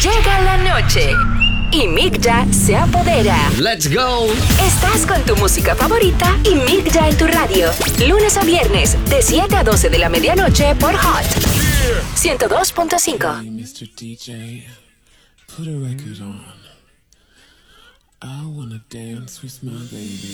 Llega la noche y Migya se apodera. ¡Let's go! Estás con tu música favorita y Migya en tu radio. Lunes a viernes, de 7 a 12 de la medianoche por Hot 102.5. Hey, Mr. DJ, put a record on. I wanna dance with my baby.